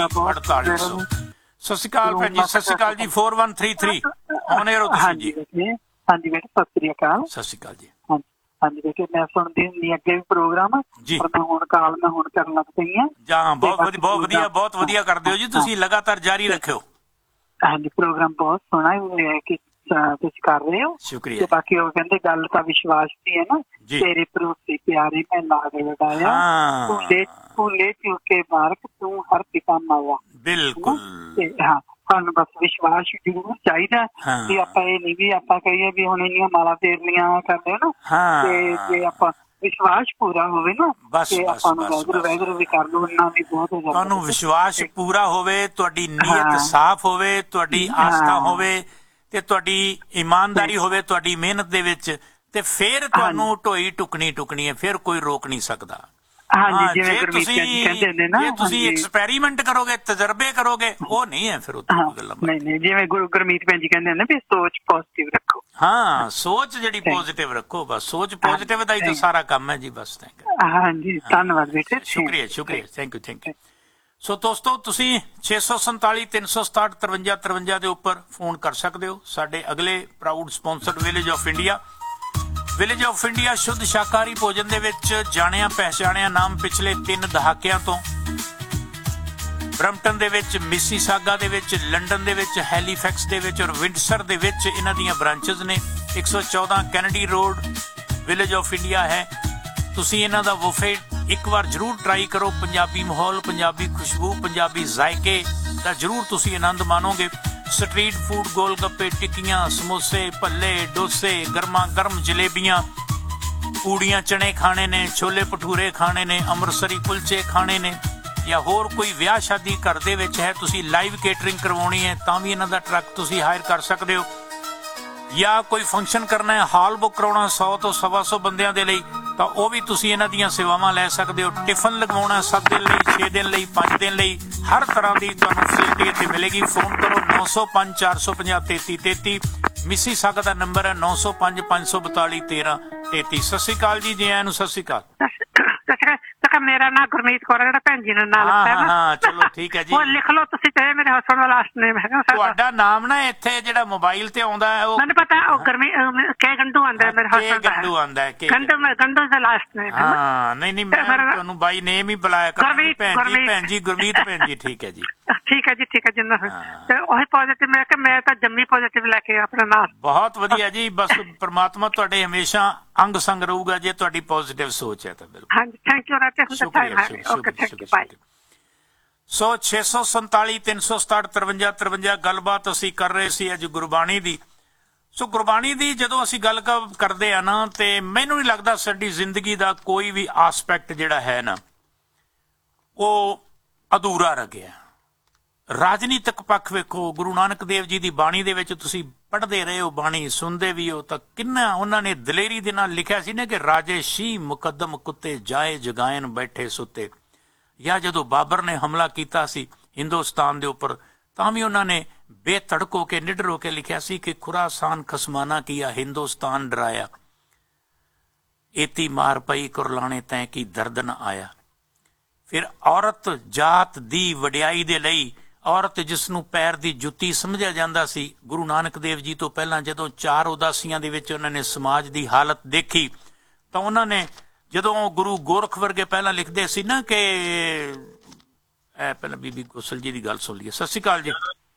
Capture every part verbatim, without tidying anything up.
अड़तालीस सौ। सत श्री अकाल भैन जी, सत श्री अकाल जी। Four one three three on air हो तुसीं जी। हाँ जी बेटे, सत श्री अकाल। सत श्री अकाल जी। हाँ जी बेटे, मैं सुनती हुंदी अगे भी प्रोग्राम जी, पर मैं हुण काल मैं हुण करन लग पई हां। जां बहुत वधिया बहुत वधिया बहुत वधिया करदे हो जी तुसीं, लगातार जारी रखियो। हाँ जी, प्रोग्राम बहुत सोहना है कि तुसीं कर रहे हो। शुक्रिया। बाकी वो कहंदे गल तां विश्वास दी है ना, तेरे भरोसे प्यारे मैं लाग लगाया, भूले भूले चूके मार्क तू हर पिता माया। बिल्कुल। हाँ, ਸਾਨੂੰ बस विश्वास जरूर चाहिए कि ਆਪਾਂ ਇਹ ਨਹੀਂ ਵੀ ਆਪਾਂ ਕਹੀਏ ਵੀ ਹੁਣ ਇੰਨੀਆਂ ਮਾਲਾ ਫੇਰਨੀਆਂ ਕਰਦੇ ਨਾ, ਤੇ ਜੇ ਆਪਾਂ ਵਿਸ਼ਵਾਸ ਪੂਰਾ ਹੋਵੇ ਨਾ ਤੇ ਆਪਾਂ ਨੂੰ ਵੈਗਰੂ ਵੈਗਰੂ ਵੀ ਕਰ ਲਓ, ਇੰਨਾ ਵੀ ਬਹੁਤ ਹੋ ਜਾਂਦਾ। ਤੁਹਾਨੂੰ ਵਿਸ਼ਵਾਸ ਪੂਰਾ ਹੋਵੇ, ਤੁਹਾਡੀ ਨੀਅਤ ਸਾਫ਼ ਹੋਵੇ, ਤੁਹਾਡੀ ਆਸਥਾ ਹੋਵੇ ਤੇ ਤੁਹਾਡੀ ਇਮਾਨਦਾਰੀ ਹੋਵੇ ਤੁਹਾਡੀ ਮਿਹਨਤ ਦੇ ਵਿੱਚ, ਤੇ ਫਿਰ ਤੁਹਾਨੂੰ ਢੋਈ ਟੁਕਣੀ ਟੁਕਣੀ ਹੈ, ਫਿਰ ਕੋਈ ਰੋਕ ਨਹੀਂ ਸਕਦਾ। हाँ जी, जिवें गुरमीत जी कहंदे ने ना, जे तुसीं एक्सपेरिमेंट करोगे, तजर्बे करोगे, वो नहीं है फिर उत्ते गल्लां। नहीं नहीं, जिवें गुरमीत भैन जी कहंदे ने भी सोच पॉजिटिव रखो। हाँ, सोच जिहड़ी पॉजिटिव रखो, बस सोच पॉजिटिव दा ही तो सारा काम है जी। बस थैंक यू। हाँ जी, धन्नवाद बेटे, शुक्रिया शुक्रिया, थैंक यू थैंक यू। सो दोस्तों, तुसीं छे सौ संताली तीन सौ सताहठ तरवंजा तरवंजा के उपर फोन कर सकते हो। साडे अगले proud sponsored village of India, village of India शुद्ध शाकाहारी भोजन दे विच जाणिया पहचानिया नाम पिछले तीन दहाकियां तो ब्रम्पटन दे विच, मिसीसागा दे विच, लंडन दे विच, हैलीफैक्स दे विच और विंडसर दे विच इन्हां दीयां ब्रांचेस ने। एक सौ चौदह Kennedy road village of India है। तुसीं इन्हां दा बुफे एक बार जरूर ट्राई करो। पंजाबी माहौल, पंजाबी खुशबू, पंजाबी जायके दा जरूर तुसीं आनंद मानोगे। स्ट्रीट फूड, गोल गप्पे, टिक्कियां, समोसे, भल्ले, डोसे, गर्मा गर्म जलेबियां, पूड़ियां चने खाने ने, छोले भटूरे खाने ने, अमृतसरी कुलचे खाने ने, या होर कोई विआह शादी घर दे विच है, तुसी लाइव केटरिंग करवाउणी है तां भी इन्हां दा ट्रक तुसी हायर कर सकदे हो। या कोई फंक्शन करना है, हाल बुक कराउणा सौ तो सवा सौ बंदियां दे लई, तां ओह भी तुसी इन्हां दीयां सेवावां लै सकदे हो। टिफन लगवाउणा सत्त दिन लई, छे दिन लई, पांच दिन लई, हर तरह की तुहानूं फैसिलिटी इत्थे मिलेगी। फोन करो नौ सौ पांच चार सौ पचास तेती तेती। मिसीसागा दा नंबर है नौ सौ पांच पांच सौ बताली तेरह तेती। सत श्री अकाल जी, जी आयां नूं सत श्री अकाल। मेरा नाम गुरमीत कौर है, भैन जी ने नाम लिखा है। हां चलो ठीक है जी, वो लिख लो तुसी, चाहे मेरे हस्बैंड दा लास्ट नेम है। ਤੁਹਾਡਾ ਨਾਮ ਨਾ ਇੱਥੇ ਜਿਹੜਾ ਮੋਬਾਈਲ ਤੇ ਆਉਂਦਾ ਹੈ ਉਹ ਮੈਨੂੰ ਪਤਾ, ਉਹ ਗੁਰਮੀਤ ਕੇ ਗੰਡੂ ਆਂਦਾ ਹੈ, ਮੇਰੇ ਹਸਬੈਂਡ ਦਾ ਗੰਡੂ ਆਂਦਾ ਹੈ। ਗੰਡੂ ਗੰਡੂ ਦਾ ਲਾਸਟ ਨੇਮ ਹੈ। ਹਾਂ ਨਹੀਂ ਨਹੀਂ, ਮੈਂ ਤੁਹਾਨੂੰ ਬਾਈ ਨੇਮ ਹੀ ਬੁਲਾਇਆ ਕਰ। ਭੈਣ ਜੀ ਭੈਣ ਜੀ ਗੁਰਮੀਤ ਭੈਣ ਜੀ, ਠੀਕ ਹੈ ਜੀ, ਠੀਕ ਹੈ ਜੀ, ਠੀਕ ਹੈ ਜਿੰਨਾ ਤੇ ਉਹੀ ਪੋਜ਼ਿਟਿਵ। ਮੈਂ ਕਿ ਮੈਂ ਤਾਂ ਜੰਮੀ ਪੋਜ਼ਿਟਿਵ ਲੈ ਕੇ ਆਪਣਾ ਨਾਲ। ਬਹੁਤ ਵਧੀਆ ਜੀ, ਬਸ ਪ੍ਰਮਾਤਮਾ ਤੁਹਾਡੇ ਹਮੇਸ਼ਾ ਅੰਗ ਸੰਗ ਰਹੂਗਾ ਜੇ ਤੁਹਾਡੀ ਪੋਜ਼ਿਟਿਵ ਸੋਚ ਹੈ ਤਾਂ। ਬਿਲਕੁਲ ਹਾਂਜੀ, ਥੈਂਕ ਯੂ ਰਾਤੇ ਹੁੰਦਾ ਟਾਈਮ ਹੈ। Okay, thank you, bye. ਸੋ ਛੇ ਸੌ ਸੰਤਾਲੀ ਤਿੰਨ ਸੌ ਸਤਾਹਠ ਤਰਵੰਜਾ ਤਰਵੰਜਾ ਗੱਲਬਾਤ ਅਸੀਂ ਕਰ ਰਹੇ ਸੀ ਅੱਜ ਗੁਰਬਾਣੀ ਦੀ। ਸੋ ਗੁਰਬਾਣੀ ਦੀ ਜਦੋਂ ਅਸੀਂ ਗੱਲ ਕਰਦੇ ਆ ਨਾ, ਤੇ ਮੈਨੂੰ ਨਹੀਂ ਲੱਗਦਾ ਸਾਡੀ ਜ਼ਿੰਦਗੀ ਦਾ ਕੋਈ ਵੀ ਆਸਪੈਕਟ ਜਿਹੜਾ ਹੈ ਨਾ ਉਹ ਅਧੂਰਾ ਰਹਿ ਗਿਆ। ਰਾਜਨੀਤਿਕ ਪੱਖ ਵੇਖੋ, ਗੁਰੂ ਨਾਨਕ ਦੇਵ ਜੀ ਦੀ ਬਾਣੀ ਦੇ ਵਿੱਚ ਤੁਸੀਂ ਪੜ੍ਹਦੇ ਰਹੇ ਹੋ, ਬਾਣੀ ਸੁਣਦੇ ਵੀ ਹੋ, ਤਾਂ ਕਿੰਨਾ ਉਹਨਾਂ ਨੇ ਦਲੇਰੀ ਦੇ ਨਾਲ ਲਿਖਿਆ ਸੀ ਨਾ ਕਿ ਰਾਜੇ ਸ਼ੀ ਮੁਕੱਦਮ ਕੁੱਤੇ ਜਾਏ ਜਗਾਇਨ ਬੈਠੇ ਸੁੱਤੇ। ਜਾਂ ਜਦੋਂ ਬਾਬਰ ਨੇ ਹਮਲਾ ਕੀਤਾ ਸੀ ਹਿੰਦੁਸਤਾਨ ਦੇ ਉੱਪਰ, ਤਾਂ ਵੀ ਉਹਨਾਂ ਨੇ ਬੇਤੜਕ ਹੋ ਕੇ ਨਿਡਰ ਹੋ ਕੇ ਲਿਖਿਆ ਸੀ ਕਿ ਖੁਰਾਸਾਨ ਖਸਮਾਨਾ ਕੀਆ ਹਿੰਦੁਸਤਾਨ ਡਰਾਇਆ, ਏਤੀ ਮਾਰ ਪਈ ਕੁਰਲਾਣੇ ਤੈਂ ਕੀ ਦਰਦ ਨਾ ਆਇਆ। ਫਿਰ ਔਰਤ ਜਾਤ ਦੀ ਵਡਿਆਈ ਦੇ ਲਈ, ਔਰਤ ਜਿਸ ਨੂੰ ਪੈਰ ਦੀ ਜੁੱਤੀ ਸਮਝਿਆ ਜਾਂਦਾ ਸੀ, ਗੁਰੂ ਨਾਨਕ ਦੇਵ ਜੀ ਤੋਂ ਪਹਿਲਾਂ ਜਦੋਂ ਚਾਰ ਉਦਾਸੀਆਂ ਦੇ ਵਿੱਚ ਉਹਨਾਂ ਨੇ ਸਮਾਜ ਦੀ ਹਾਲਤ ਦੇਖੀ, ਤਾਂ ਉਹਨਾਂ ਨੇ ਜਦੋਂ ਗੁਰੂ ਗੋਰਖ ਵਰਗੇ ਪਹਿਲਾਂ ਲਿਖਦੇ ਸੀ ਨਾ ਕਿ ਇਹ ਪਹਿਲਾਂ ਬੀਬੀ ਗੋਸਲ ਜੀ ਦੀ ਗੱਲ ਸੁਣ ਲਈਏ। ਸਤਿ ਸ਼੍ਰੀ ਅਕਾਲ ਜੀ।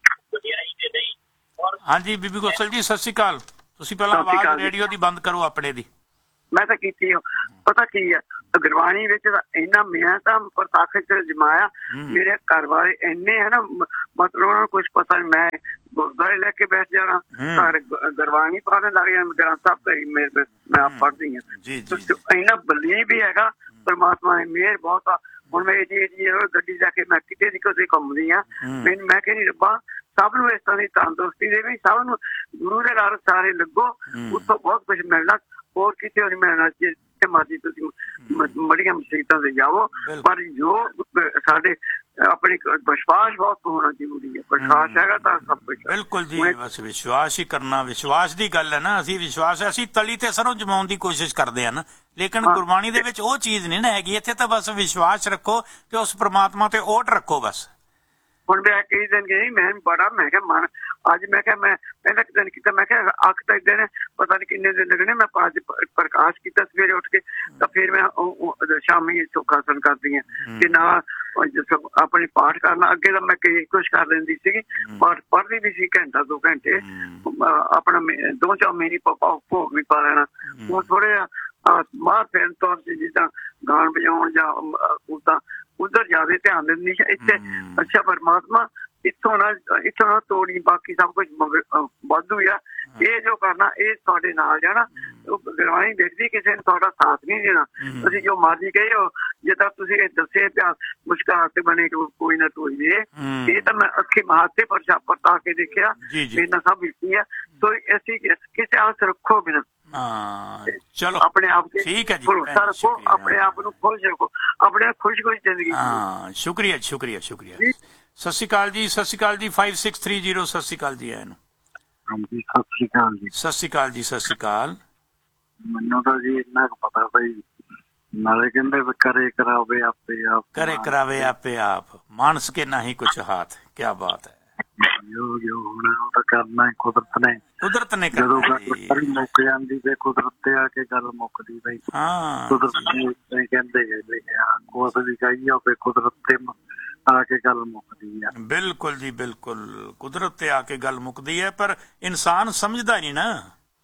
ਹਾਂਜੀ ਬੀਬੀ ਗੋਸਲ ਜੀ, ਸਤਿ ਸ਼੍ਰੀ ਅਕਾਲ। ਤੁਸੀਂ ਪਹਿਲਾਂ ਆਵਾਜ਼ ਰੇਡੀਓ ਦੀ ਬੰਦ ਕਰੋ ਆਪਣੇ ਦੀ। ਮੈਂ ਤਾਂ ਕੀਤੀ ਪਤਾ ਕੀ ਆ, ਗੁਰਬਾਣੀ ਵਿੱਚ ਇੰਨਾ ਮੈਂ ਤਾਂ ਪ੍ਰਤਾਖੇ ਚ ਜਮਾਇਆ, ਮੇਰੇ ਘਰ ਵਾਲੇ ਇੰਨੇ ਹੈ ਨਾ, ਮਤਲਬ ਉਹਨਾਂ ਨੂੰ ਕੁਛ ਪਤਾ ਨਹੀਂ। ਮੈਂ ਗੁਰਦੁਆਰੇ ਲੈ ਕੇ ਬੈਠ ਜਾਣਾ, ਘਰ ਗੁਰਬਾਣੀ ਪੜ੍ਹਨ ਲੱਗ ਜਾਣਾ, ਗ੍ਰੰਥ ਸਾਹਿਬ ਘਰੀ ਮੇਰੇ ਮੈਂ ਆਪ ਪੜ੍ਹਦੀ ਹਾਂ। ਇੰਨਾ ਬਲੀਵ ਵੀ ਹੈਗਾ ਪਰਮਾਤਮਾ ਨੇ, ਮਿਹਰ ਬਹੁਤ ਆ। ਹੁਣ ਮੈਂ ਜੀ ਜੀ ਗੱਡੀ ਜਾ ਕੇ ਮੈਂ ਕਿਤੇ ਦੀ ਕਿਤੇ ਘੁੰਮਦੀ ਹਾਂ, ਮੈਨੂੰ ਮੈਂ ਕਹਿੰਦੀ ਰੱਬਾ ਸਭ ਨੂੰ ਇਸ ਤਰ੍ਹਾਂ ਦੀ ਤੰਦਰੁਸਤੀ ਦੇਵੀ, ਸਭ ਨੂੰ ਗੁਰੂ ਦੇ ਨਾਲ ਸਾਰੇ ਲੱਗੋ, ਉੱਥੋਂ ਬਹੁਤ ਕੁਛ ਮਿਲਣਾ, ਹੋਰ ਕਿਤੇ ਨਹੀਂ ਮਿਲਣਾ। ਜਿੱਥੇ ਮਰਜ਼ੀ ਤੁਸੀਂ ਬੜੀਆਂ ਮੁਸੀਬਤਾਂ ਤੇ ਜਾਵੋ, ਪਰ ਜੋ ਸਾਡੇ ਆਪਣੇ ਵਿਸ਼ਵਾਸ ਬਹੁਤ ਹੋਣਾ ਜ਼ਰੂਰੀ ਹੈ। ਵਿਸ਼ਵਾਸ ਹੈਗਾ ਤਾਂ ਸਭ ਕੁਛ। ਬਿਲਕੁਲ ਜੀ, ਬਸ ਵਿਸ਼ਵਾਸ ਹੀ ਕਰਨਾ, ਵਿਸ਼ਵਾਸ ਦੀ ਗੱਲ ਹੈ ਨਾ। ਅਸੀਂ ਵਿਸ਼ਵਾਸ ਅਸੀਂ ਤਲੀ ਤੇ ਸਰੋਂ ਜਮਾਉਣ ਦੀ ਕੋਸ਼ਿਸ਼ ਕਰਦੇ ਹਾਂ ਨਾ, ਲੇਕਿਨ ਗੁਰਬਾਣੀ ਦੇ ਵਿੱਚ ਉਹ ਚੀਜ਼ ਨਹੀਂ ਨਾ ਹੈਗੀ। ਇੱਥੇ ਤਾਂ ਬਸ ਵਿਸ਼ਵਾਸ ਰੱਖੋ ਤੇ ਉਸ ਪ੍ਰਮਾਤਮਾ ਤੇ ਓਟ ਰੱਖੋ ਬਸ। ਹੁਣ ਮੈਂ ਕਈ ਦਿਨ ਗਈ ਮੈਂ ਬੜਾ ਮੈਂ ਕਿਹਾ ਮਨ ਅੱਜ ਮੈਂ ਕਿਹਾ ਮੈਂ ਪਹਿਲਾਂ ਦਿਨ ਕੀਤਾ ਮੈਂ ਕਿਹਾ ਅੱਖ ਤਾਂ ਏਦਾਂ ਨੇ ਪਤਾ ਨਹੀਂ ਕਿੰਨੇ ਦਿਨ ਲੱਗਣੇ ਮੈਂ ਅੱਜ ਪ੍ਰਕਾਸ਼ ਕੀਤਾ ਸਵੇਰੇ ਉੱਠ ਕੇ ਤਾਂ ਫਿਰ ਮੈਂ ਸ਼ਾਮੀ ਸੁਖਾਸਨ ਕਰਦੀ ਹਾਂ ਤੇ ਨਾਲ ਆਪਣੀ ਪਾਠ ਕਰਨਾ। ਅੱਗੇ ਤਾਂ ਮੈਂ ਕਈ ਕੁਛ ਕਰ ਲੈਂਦੀ ਸੀਗੀ, ਪਾਠ ਪੜ੍ਹਦੀ ਵੀ ਸੀ ਘੰਟਾ ਦੋ ਘੰਟੇ ਆਪਣਾ ਦੋ ਚਾਰ ਮਹੀਨੇ ਭੋਗ ਵੀ ਪਾ ਲੈਣਾ। ਹੁਣ ਥੋੜੇ ਬਾਹਰ ਫਿਰਨ ਤੌਰ ਤੇ ਜਿੱਦਾਂ ਗਾਣ ਵਜਾਉਣ ਜਾਂ ਉਦਾਂ ਉਧਰ ਜ਼ਿਆਦਾ ਧਿਆਨ ਦਿੰਦੀ ਸੀ। ਇੱਥੇ ਅੱਛਾ ਪਰਮਾਤਮਾ ਇੱਥੋਂ ਨਾ ਇੱਥੋਂ ਨਾ ਤੋੜੀ ਬਾਕੀ ਸਭ ਕੁਛ ਵਾਧੂ ਆ। ਇਹ ਜੋ ਕਰਨਾ ਇਹ ਤੁਹਾਡੇ ਨਾਲ ਜਾਣਾ। ਗੁਰਬਾਣੀ ਦੇਖਦੀ ਕਿਸੇ ਨੇ ਤੁਹਾਡਾ ਸਾਥ ਨਹੀਂ ਦੇਣਾ। ਤੁਸੀਂ ਜੋ ਮਰਜ਼ੀ ਕਹੇ ਹੋ ਜਿੱਦਾਂ ਤੁਸੀਂ ਇਹ ਦੱਸੇ ਪਿਆ ਮੁਸ਼ਕਾਲ ਤੇ ਬਣੇ ਕੋਈ ਨਾ ਕੋਈ ਦੇ ਇਹ ਤਾਂ ਮੈਂ ਅੱਖੀ ਮਾਤੇ ਪਰਛਾ ਪਰਤਾ ਕੇ ਦੇਖਿਆ ਇਹਨਾਂ ਸਭ ਵਿਚੀ ਆ। ਸੋ ਅਸੀਂ ਕਿਸੇ ਆਸ ਰੱਖੋ ਬਿਨਾਂ ਚਲੋ ਆਪਣੇ ਆਪ ਠੀਕ ਹੈ ਜੀ, ਭਰੋਸਾ ਰੱਖੋ, ਆਪਣੇ ਆਪ ਨੂੰ ਖੁਸ਼ ਰੱਖੋ, ਆਪਣੇ ਖੁਸ਼ ਖੁਸ਼ ਜ਼ਿੰਦਗੀ। ਹਾਂ ਸ਼ੁਕਰੀਆ ਸ਼ੁਕਰੀਆ ਸ਼ੁਕਰੀਆ। ਸਤਿ ਸ਼੍ਰੀ ਅਕਾਲ ਜੀ, ਸਤਿ ਸ਼੍ਰੀ ਅਕਾਲ ਜੀ। ਫਾਈਵ ਸਿਕਸ ਥ੍ਰੀ ਜ਼ੀਰੋ ਸਤਿ ਸ਼੍ਰੀ ਅਕਾਲ ਜੀ। ਇਹਨੂੰ ਹਾਂਜੀ ਸਤਿ ਸ਼੍ਰੀ ਅਕਾਲ ਜੀ। ਸਤਿ ਸ਼੍ਰੀ ਅਕਾਲ ਜੀ, ਸਤਿ ਸ਼੍ਰੀ ਅਕਾਲ। ਮੈਨੂੰ ਤਾਂ ਜੀ ਇੰਨਾ ਕੁ ਪਤਾ ਭਾਈ ਨਾਲੇ ਕਹਿੰਦੇ ਕਰੇ ਕਰਾਵੇ ਆਪੇ ਆਪ, ਕਰੇ ਕਰਾਵੇ ਆਪੇ ਆਪ, ਮਾਨਸ ਕੇ ਨਾ ਹੀ ਕੁਛ ਹਾਥ। ਕਿਆ ਬਾਤ ਹੈ। ਜੋ ਜੋ ਹੋਣਾ ਉਹ ਤਾਂ ਕਰਨਾ ਕੁਦਰਤ ਨੇ, ਕੁਦਰਤ ਨੇ ਜਦੋਂ ਗੱਲ ਮੁੱਕ ਜਾਂਦੀ ਤੇ ਕੁਦਰਤ ਤੇ ਆ ਕੇ ਗੱਲ ਮੁੱਕਦੀ ਬਈ। ਹਾਂ ਕੁਦਰਤ ਨੇ ਕਹਿੰਦੇ ਗਏ ਕੁਛ ਵੀ ਕਹੀ ਜਾਵੇ ਕੁਦਰਤ ਤੇ ਆ ਕੇ ਗੱਲ ਮੁੱਕਦੀ ਆ। ਬਿਲਕੁਲ ਜੀ ਬਿਲਕੁਲ, ਕੁਦਰਤ ਤੇ ਆ ਕੇ ਗੱਲ ਮੁੱਕਦੀ ਹੈ ਪਰ ਇਨਸਾਨ ਸਮਝਦਾ ਨਹੀਂ ਨਾ।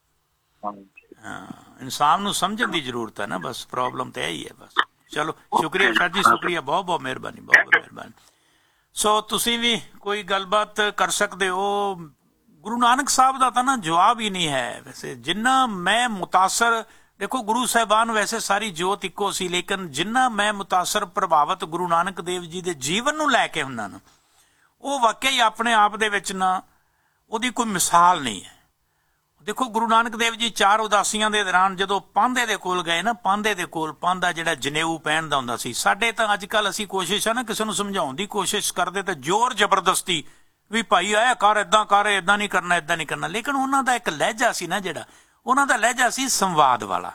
ਹਾਂ ਇਨਸਾਨ ਨੂੰ ਸਮਝਣ ਦੀ ਜ਼ਰੂਰਤ ਹੈ ਨਾ, ਬਸ ਪ੍ਰੋਬਲਮ ਤਾਂ ਇਹੀ ਹੈ ਬਸ। ਚਲੋ ਸ਼ੁਕਰੀਆ ਸਰ ਜੀ, ਸ਼ੁਕਰੀਆ, ਬਹੁਤ ਬਹੁਤ ਮਿਹਰਬਾਨੀ, ਬਹੁਤ ਬਹੁਤ ਮਿਹਰਬਾਨੀ। ਸੋ ਤੁਸੀਂ ਵੀ ਕੋਈ ਗੱਲਬਾਤ ਕਰ ਸਕਦੇ ਹੋ। ਗੁਰੂ ਨਾਨਕ ਸਾਹਿਬ ਦਾ ਤਾਂ ਨਾ ਜਵਾਬ ਹੀ ਨਹੀਂ ਹੈ। ਵੈਸੇ ਜਿੰਨਾ ਮੈਂ ਮੁਤਾਸਰ, ਦੇਖੋ ਗੁਰੂ ਸਾਹਿਬਾਨ ਵੈਸੇ ਸਾਰੀ ਜੋਤ ਇੱਕੋ ਸੀ, ਲੇਕਿਨ ਜਿੰਨਾ ਮੈਂ ਮੁਤਾਸਰ ਪ੍ਰਭਾਵਿਤ ਗੁਰੂ ਨਾਨਕ ਦੇਵ ਜੀ ਦੇ ਜੀਵਨ ਨੂੰ ਲੈ ਕੇ ਹੁੰਦਾ ਨਾ, ਉਹ ਵਾਕਿਆ ਹੀ ਆਪਣੇ ਆਪ ਦੇ ਵਿੱਚ ਨਾ ਉਹਦੀ ਕੋਈ ਮਿਸਾਲ ਨਹੀਂ ਹੈ। ਦੇਖੋ ਗੁਰੂ ਨਾਨਕ ਦੇਵ ਜੀ ਚਾਰ ਉਦਾਸੀਆਂ ਦੇ ਦੌਰਾਨ ਜਦੋਂ ਪਾਂਧੇ ਦੇ ਕੋਲ ਗਏ ਨਾ, ਪਾਂਧੇ ਦੇ ਕੋਲ ਪਾਂਧਾ ਜਿਹੜਾ ਜਨੇਊ ਪਹਿਨਦਾ ਹੁੰਦਾ ਸੀ। ਸਾਡੇ ਤਾਂ ਅੱਜ ਕੱਲ ਅਸੀਂ ਕੋਸ਼ਿਸ਼ ਹੈ ਨਾ ਕਿਸੇ ਨੂੰ ਸਮਝਾਉਣ ਦੀ ਕੋਸ਼ਿਸ਼ ਕਰਦੇ ਤਾਂ ਜ਼ੋਰ ਜ਼ਬਰਦਸਤੀ ਵੀ ਭਾਈ ਆਇਆ ਕਰ, ਏਦਾਂ ਕਰ, ਏਦਾਂ ਨਹੀਂ ਕਰਨਾ, ਏਦਾਂ ਨਹੀਂ ਕਰਨਾ। ਲੇਕਿਨ ਉਹਨਾਂ ਦਾ ਇੱਕ ਲਹਿਜਾ ਸੀ ਨਾ, ਜਿਹੜਾ ਉਹਨਾਂ ਦਾ ਲਹਿਜਾ ਸੀ ਸੰਵਾਦ ਵਾਲਾ,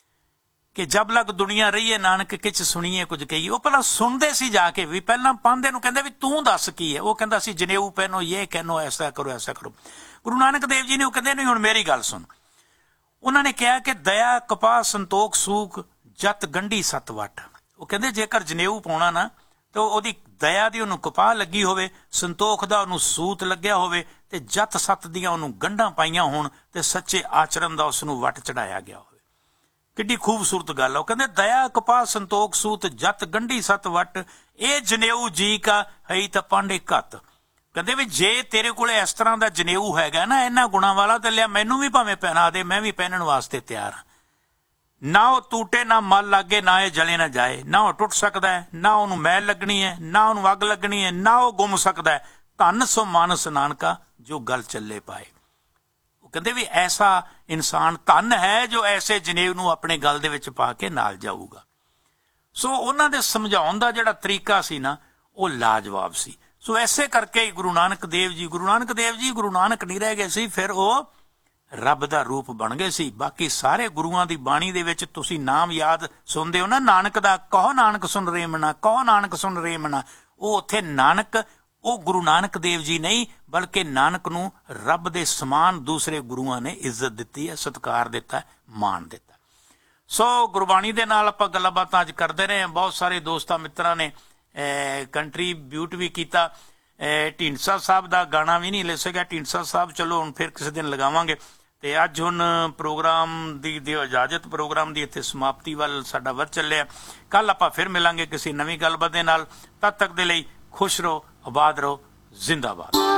ਕਿ ਜਬ ਲਗ ਦੁਨੀਆ ਰਹੀਏ ਨਾਨਕ ਕਿਛ ਸੁਣੀਏ ਕੁਝ ਕਹੀਏ। ਉਹ ਪਹਿਲਾਂ ਸੁਣਦੇ ਸੀ ਜਾ ਕੇ ਵੀ, ਪਹਿਲਾਂ ਪਾਂਧੇ ਨੂੰ ਕਹਿੰਦੇ ਵੀ ਤੂੰ ਦੱਸ ਕੀ ਹੈ। ਉਹ ਕਹਿੰਦਾ ਸੀ ਜਨੇਊ ਪਹਿਨੋ, ਇਹ ਕਹਿਨੋ, ਐਸਾ ਕਰੋ, ਐਸਾ ਕਰੋ। ਗੁਰੂ ਨਾਨਕ ਦੇਵ ਜੀ ਨੇ ਉਹ ਕਹਿੰਦੇ ਨਹੀਂ ਹੁਣ ਮੇਰੀ ਗੱਲ ਸੁਣ। ਉਹਨਾਂ ਨੇ ਕਿਹਾ ਕਿ ਦਇਆ ਕਪਾਹ ਸੰਤੋਖ ਸੂਖ ਜਤ ਗੰਢੀ ਸੱਤ ਵੱਟ। ਉਹ ਕਹਿੰਦੇ ਜੇਕਰ ਜਨੇਊ ਪਾਉਣਾ ਨਾ ਤਾਂ ਉਹਦੀ ਦਇਆ ਦੀ ਉਹਨੂੰ ਕਪਾਹ ਲੱਗੀ ਹੋਵੇ, ਸੰਤੋਖ ਦਾ ਉਹਨੂੰ ਸੂਤ ਲੱਗਿਆ ਹੋਵੇ, ਤੇ ਜਤ ਸੱਤ ਦੀਆਂ ਉਹਨੂੰ ਗੰਢਾਂ ਪਾਈਆਂ ਹੋਣ, ਤੇ ਸੱਚੇ ਆਚਰਨ ਦਾ ਉਸ ਨੂੰ ਵੱਟ ਚੜਾਇਆ ਗਿਆ ਹੋਵੇ। ਕਿੱਡੀ ਖੂਬਸੂਰਤ ਗੱਲ ਆ। ਉਹ ਕਹਿੰਦੇ ਦਇਆ ਕਪਾਹ ਸੰਤੋਖ ਸੂਤ ਜਤ ਗੰਢੀ ਸੱਤ ਵੱਟ, ਇਹ ਜਨੇਊ ਜੀ ਕਾ ਹੈ ਤਾਂ ਪਾਂਡੇ ਘੱਤ। ਕਹਿੰਦੇ ਵੀ ਜੇ ਤੇਰੇ ਕੋਲ ਇਸ ਤਰ੍ਹਾਂ ਦਾ ਜਨੇਊ ਹੈਗਾ ਨਾ ਇਹਨਾਂ ਗੁਣਾਂ ਵਾਲਾ, ਤੇ ਲਿਆ ਮੈਨੂੰ ਵੀ ਭਾਵੇਂ ਪਹਿਨਾ ਦੇ, ਮੈਂ ਵੀ ਪਹਿਨਣ ਵਾਸਤੇ ਤਿਆਰ ਹਾਂ। ਨਾ ਉਹ ਟੂਟੇ ਨਾ ਮਲ ਲੱਗੇ, ਨਾ ਇਹ ਜਲੇ ਨਾ ਜਾਏ। ਨਾ ਉਹ ਟੁੱਟ ਸਕਦਾ ਹੈ, ਨਾ ਉਹਨੂੰ ਮੈਲ ਲੱਗਣੀ ਹੈ, ਨਾ ਉਹਨੂੰ ਅੱਗ ਲੱਗਣੀ ਹੈ, ਨਾ ਉਹ ਗੁੰਮ ਸਕਦਾ ਹੈ। ਧੰਨ ਸੋ ਮਾਨਸ ਨਾਨਕਾ ਜੋ ਗੱਲ ਚੱਲੇ ਪਾਏ। ਉਹ ਕਹਿੰਦੇ ਵੀ ਐਸਾ ਇਨਸਾਨ ਧੰਨ ਹੈ ਜੋ ਐਸੇ ਜਨੇਊ ਨੂੰ ਆਪਣੇ ਗਲ ਦੇ ਵਿੱਚ ਪਾ ਕੇ ਨਾਲ ਜਾਊਗਾ। ਸੋ ਉਹਨਾਂ ਦੇ ਸਮਝਾਉਣ ਦਾ ਜਿਹੜਾ ਤਰੀਕਾ ਸੀ ਨਾ, ਉਹ ਲਾਜਵਾਬ ਸੀ। ਸੋ ਐਸੇ ਕਰਕੇ ਹੀ ਗੁਰੂ ਨਾਨਕ ਦੇਵ ਜੀ ਗੁਰੂ ਨਾਨਕ ਦੇਵ ਜੀ ਗੁਰੂ ਨਾਨਕ ਨਹੀਂ ਰਹਿ ਗਏ ਸੀ, ਫਿਰ ਉਹ ਰੱਬ ਦਾ ਰੂਪ ਬਣ ਗਏ ਸੀ। ਬਾਕੀ ਸਾਰੇ ਗੁਰੂਆਂ ਦੀ ਬਾਣੀ ਦੇ ਵਿੱਚ ਤੁਸੀਂ ਨਾਮ ਯਾਦ ਸੁਣਦੇ ਹੋ ਨਾ, ਨਾਨਕ ਦਾ ਕਹੋ ਨਾਨਕ ਸੁਣ ਰੇ ਮਨਾ, ਕਹੋ ਨਾਨਕ ਸੁਣ ਰੇ ਮਨਾ। ਉਹ ਉੱਥੇ ਨਾਨਕ ਉਹ ਗੁਰੂ ਨਾਨਕ ਦੇਵ ਜੀ ਨਹੀਂ, ਬਲਕਿ ਨਾਨਕ ਨੂੰ ਰੱਬ ਦੇ ਸਮਾਨ ਦੂਸਰੇ ਗੁਰੂਆਂ ਨੇ ਇੱਜ਼ਤ ਦਿੱਤੀ ਹੈ, ਸਤਿਕਾਰ ਦਿੱਤਾ, ਮਾਣ ਦਿੱਤਾ। ਸੋ ਗੁਰਬਾਣੀ ਦੇ ਨਾਲ ਆਪਾਂ ਗੱਲਾਂ ਬਾਤਾਂ ਅੱਜ ਕਰਦੇ ਰਹੇ ਹਾਂ। ਬਹੁਤ ਸਾਰੇ ਦੋਸਤਾਂ ਮਿੱਤਰਾਂ ਨੇ ਕੰਟਰੀਬਿਊਟ ਵੀ ਕੀਤਾ। ਢੀਂਡਸਾ ਸਾਹਿਬ ਦਾ ਗਾਣਾ ਵੀ ਨਹੀਂ ਲੈ ਸਕਿਆ ਢੀਂਡਸਾ ਸਾਹਿਬ, ਚਲੋ ਹੁਣ ਫਿਰ ਕਿਸੇ ਦਿਨ ਲਗਾਵਾਂਗੇ। ਤੇ ਅੱਜ ਹੁਣ ਪ੍ਰੋਗਰਾਮ ਦੀ ਦਿਓ ਇਜਾਜ਼ਤ, ਪ੍ਰੋਗਰਾਮ ਦੀ ਇੱਥੇ ਸਮਾਪਤੀ ਵੱਲ ਸਾਡਾ ਵੱਧ ਚੱਲਿਆ। ਕੱਲ ਆਪਾਂ ਫਿਰ ਮਿਲਾਂਗੇ ਕਿਸੇ ਨਵੀਂ ਗੱਲਬਾਤ ਦੇ ਨਾਲ। ਤਦ ਤੱਕ ਦੇ ਲਈ ਖੁਸ਼ ਰਹੋ, ਆਬਾਦ ਰਹੋ, ਜ਼ਿੰਦਾਬਾਦ।